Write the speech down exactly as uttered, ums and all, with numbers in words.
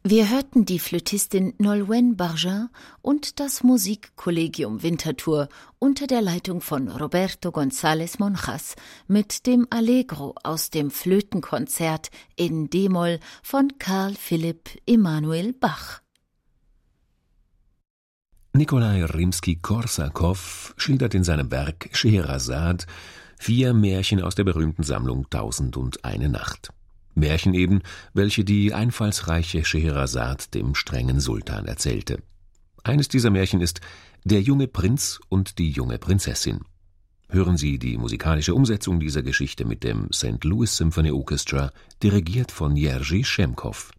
Wir hörten die Flötistin Nolwenn Bargin und das Musikkollegium Winterthur unter der Leitung von Roberto González Monjas mit dem Allegro aus dem Flötenkonzert in d-Moll von Karl Philipp Emanuel Bach. Nikolai Rimski-Korsakow schildert in seinem Werk Scheherazade vier Märchen aus der berühmten Sammlung Tausend und eine Nacht. Märchen eben, welche die einfallsreiche Scheherazade dem strengen Sultan erzählte. Eines dieser Märchen ist Der junge Prinz und die junge Prinzessin. Hören Sie die musikalische Umsetzung dieser Geschichte mit dem Saint Louis Symphony Orchestra, dirigiert von Jerzy Szemkow.